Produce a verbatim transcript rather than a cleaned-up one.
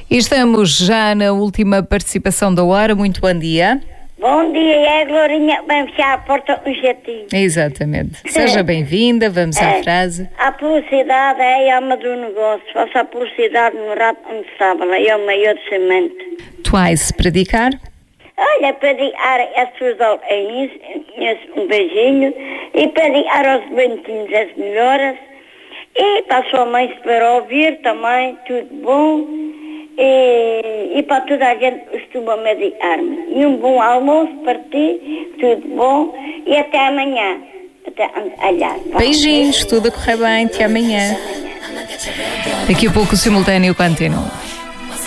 E estamos já na última participação da hora. Muito bom dia. Bom dia, é a Glorinha, vem fechar a porta um jatinho. Exatamente. Seja bem-vinda, vamos à É, frase. a publicidade é a alma do negócio. Faça a publicidade no rato onde estava, é o maior de semente. Twice predicar. Olha, predicar as pessoas um beijinho e predicar aos bentinhos as melhoras. E para a sua mãe se para ouvir também, tudo bom. E, e para toda a gente costuma medicar-me. E um bom almoço para ti, tudo bom. E até amanhã. Até, aliás, Beijinhos, tudo a correr bem, até amanhã. Daqui a pouco o simultâneo continua.